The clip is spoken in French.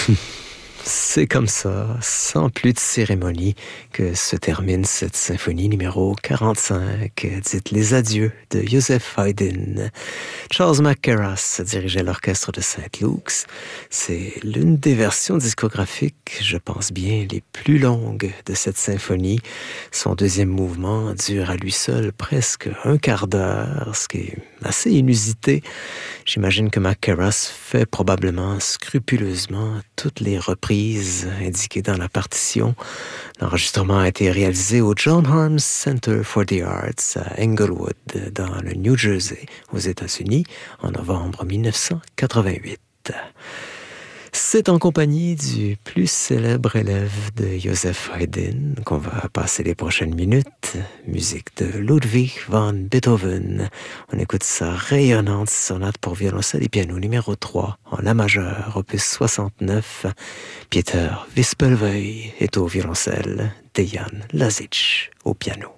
C'est comme ça, sans plus de cérémonie, que se termine cette symphonie numéro 45, dite Les Adieux de Joseph Haydn. Charles McCarras dirigeait l'orchestre de St. Luke's. C'est l'une des versions discographiques, je pense bien, les plus longues de cette symphonie. Son deuxième mouvement dure à lui seul presque un quart d'heure, ce qui est assez inusité. J'imagine que McCarras fait probablement scrupuleusement toutes les reprises indiquées dans la partition. L'enregistrement a été réalisé au John Harms Center for the Arts à Englewood, dans le New Jersey, aux États-Unis, en novembre 1988. C'est en compagnie du plus célèbre élève de Joseph Haydn qu'on va passer les prochaines minutes. Musique de Ludwig van Beethoven. On écoute sa rayonnante sonate pour violoncelle et piano numéro 3 en la majeure, opus 69. Pieter Wispelwey est au violoncelle, Dejan Lazic au piano.